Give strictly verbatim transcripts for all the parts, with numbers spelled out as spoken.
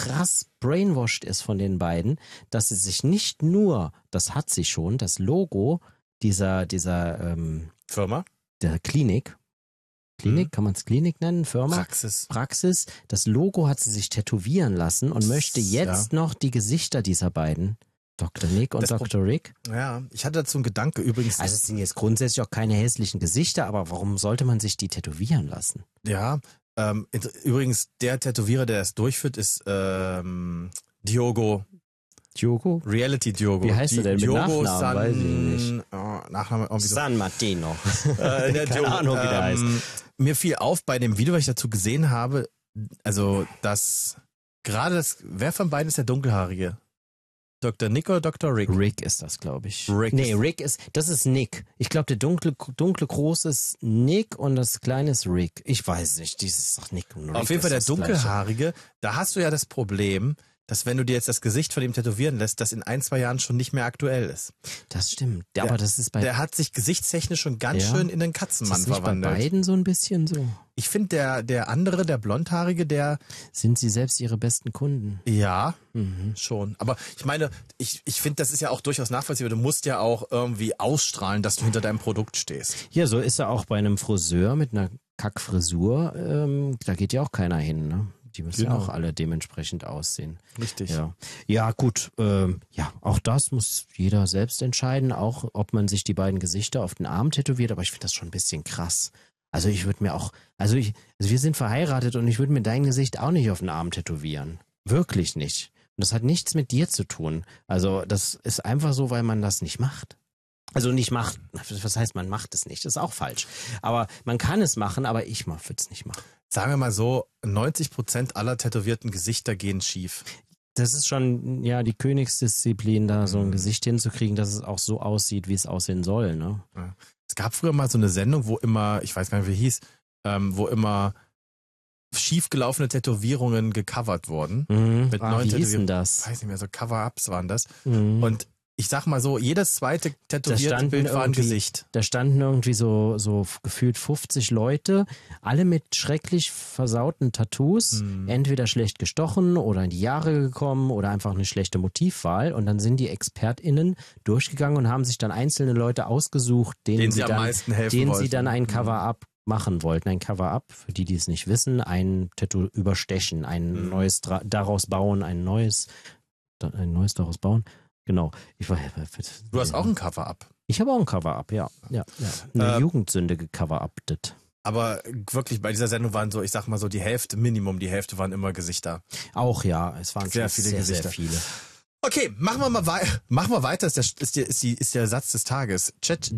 krass brainwashed ist von den beiden, dass sie sich nicht nur, das hat sie schon, das Logo dieser, dieser ähm, Firma? Der Klinik, Klinik, Mhm. kann man es Klinik nennen, Firma? Praxis. Praxis, das Logo hat sie sich tätowieren lassen und möchte jetzt Ja. noch die Gesichter dieser beiden, Doktor Nick und Das Pro- Doktor Rick. Ja, ich hatte dazu einen Gedanke übrigens. Also es sind jetzt grundsätzlich auch keine hässlichen Gesichter, aber warum sollte man sich die tätowieren lassen? Ja, ähm, int- übrigens der Tätowierer, der das durchführt, ist ähm, Diogo, Diogo? Reality Diogo. Wie heißt er Di- denn mit Diogo Nachnamen? San, Weiß ich nicht. Oh, Nachname irgendwie so. San Martino. Äh, der Keine Diogo, Ahnung, wie der heißt. ähm, Mir fiel auf bei dem Video, was ich dazu gesehen habe, also dass gerade das, wer von beiden ist der Dunkelhaarige? Doktor Nick oder Doktor Rick? Rick ist das, glaube ich. Rick nee, ist- Rick ist, das ist Nick. Ich glaube, der dunkle, dunkle große ist Nick und das kleine ist Rick. Ich weiß nicht, dieses ist doch Nick und Rick. Auf jeden Fall ist der das Gleiche. Dunkelhaarige, da hast du ja das Problem, dass wenn du dir jetzt das Gesicht von ihm tätowieren lässt, das in ein, zwei Jahren schon nicht mehr aktuell ist. Das stimmt. Ja, Der- aber das ist bei, Der hat sich gesichtstechnisch schon ganz Ja. schön in den ist Katzenmann das nicht bei verwandelt. beiden so ein bisschen so? Ich finde, der, der andere, der Blondhaarige, der, Sind sie selbst ihre besten Kunden? ja, Mhm. schon. Aber ich meine, ich, ich finde, das ist ja auch durchaus nachvollziehbar. Du musst ja auch irgendwie ausstrahlen, dass du hinter deinem Produkt stehst. Ja, so ist er auch bei einem Friseur mit einer Kackfrisur. Ähm, da geht ja auch keiner hin, ne? Die müssen Genau. ja auch alle dementsprechend aussehen. Richtig. Ja, ja gut. Ähm, ja, auch das muss jeder selbst entscheiden, auch ob man sich die beiden Gesichter auf den Arm tätowiert. Aber ich finde das schon ein bisschen krass. Also ich würde mir auch, also ich, also wir sind verheiratet und ich würde mir dein Gesicht auch nicht auf den Arm tätowieren. Wirklich nicht. Und das hat nichts mit dir zu tun. Also das ist einfach so, weil man das nicht macht. Also nicht macht, was heißt, man macht es nicht, das ist auch falsch. Aber man kann es machen, aber ich würde es nicht machen. Sagen wir mal so, neunzig Prozent aller tätowierten Gesichter gehen schief. Das ist schon, ja, die Königsdisziplin, da so ein Mhm. Gesicht hinzukriegen, dass es auch so aussieht, wie es aussehen soll, ne? Es gab früher mal so eine Sendung, wo immer, ich weiß gar nicht, wie hieß, ähm, wo immer schiefgelaufene Tätowierungen gecovert wurden. Mhm. Mit Ah, neuen wie hieß denn Tätowierungen. das? Ich weiß nicht mehr, so Cover-Ups waren das. Mhm. Und ich sag mal so, jedes zweite tätowierte standen Bild war ein irgendwie- Gesicht. Da standen irgendwie so, so gefühlt fünfzig Leute, alle mit schrecklich versauten Tattoos, Mhm. entweder schlecht gestochen oder in die Jahre gekommen oder einfach eine schlechte Motivwahl. Und dann sind die ExpertInnen durchgegangen und haben sich dann einzelne Leute ausgesucht, denen, Denen sie, sie am dann, meisten helfen denen sie wollten. dann ein Mhm. Cover-up machen wollten. Ein Cover-up, für die, die es nicht wissen, ein Tattoo überstechen, ein Mhm. neues dra- daraus bauen, ein neues, da- ein neues daraus bauen. Genau. Ich war, Du hast auch ein Cover-Up. ich habe auch ein Cover-up, ja. ja, ja. Eine Ähm, Jugendsünde gecover-uptet. Aber wirklich, bei dieser Sendung waren so, ich sag mal so, die Hälfte, Minimum die Hälfte waren immer Gesichter. Auch ja, es waren Sehr schon viele sehr, Gesichter. sehr viele. Okay, machen wir mal wei machen wir weiter, ist der, ist, der, ist, die, ist der Satz des Tages.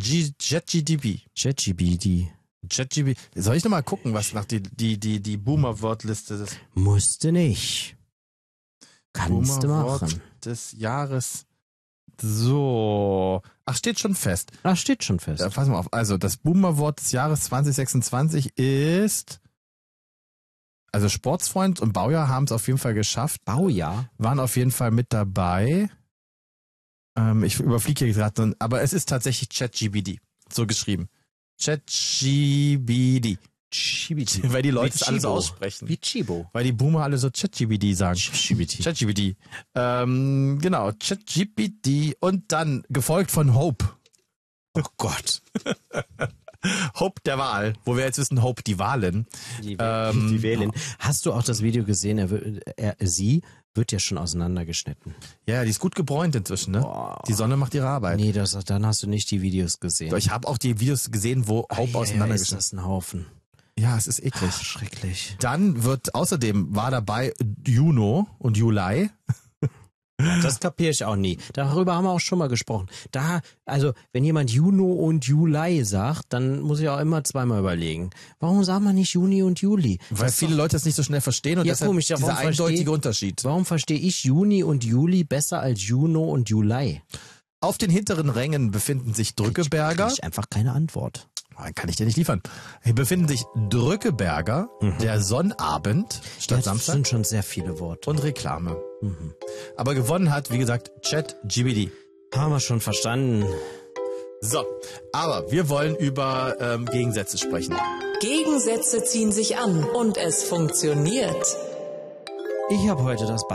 ChatGDP. ChatGPT. ChatGPT. Soll ich nochmal gucken, was nach die, die, die, die Boomer-Wortliste ist? Musste nicht. Kannst du Boomer-Wort machen. des Jahres. So. Ach, steht schon fest. Ah, steht schon fest. Ja, pass mal auf. Also, das Boomer-Wort des Jahres zwanzig sechsundzwanzig ist, also Sportsfreund und Baujahr haben es auf jeden Fall geschafft. Baujahr. Waren auf jeden Fall mit dabei. Ähm, ich überfliege hier gerade, aber es ist tatsächlich ChatGPT. So geschrieben. ChatGPT. Chibiti. Weil die Leute Wie es alle so Chibo. aussprechen. Wie Chibo. Weil die Boomer alle so ChatGPT sagen. Chibiti. ChatGPT. Ähm, genau, ChatGPT und dann gefolgt von Hope. Oh Gott. Hope der Wahl, wo wir jetzt wissen, Hope die Wahlen. Die, Ähm, die Wählin. Hast du auch das Video gesehen? Er, wird- er, sie wird ja schon auseinandergeschnitten. Ja, die ist gut gebräunt inzwischen, ne? Boah. Die Sonne macht ihre Arbeit. Nee, das, dann hast du nicht die Videos gesehen. Ich habe auch die Videos gesehen, wo Hope Ja, ja, ist auseinandergeschnitten das ein Haufen. Ja, es ist eklig. Ach, schrecklich. Dann wird außerdem war dabei Juno und Juli. Das kapiere ich auch nie. Darüber haben wir auch schon mal gesprochen. Da, also, wenn jemand Juno und Juli sagt, dann muss ich auch immer zweimal überlegen. Warum sagt man nicht Juni und Juli? Weil Das ist viele Leute das nicht so schnell verstehen und Ja, deshalb komisch, ja, dieser warum versteh- eindeutige Unterschied. Warum verstehe ich Juni und Juli besser als Juno und Juli? Auf den hinteren Rängen befinden sich Drückeberger. Krieg ich einfach keine Antwort. Nein, kann ich dir nicht liefern. Hier befinden sich Drückeberger, der Sonnabend statt Ja, das Samstag sind schon sehr viele Worte. und Reklame. Mhm. Aber gewonnen hat, wie gesagt, ChatGPT. Haben wir schon verstanden. So, aber wir wollen über ähm, Gegensätze sprechen. Gegensätze ziehen sich an und es funktioniert. Ich habe heute das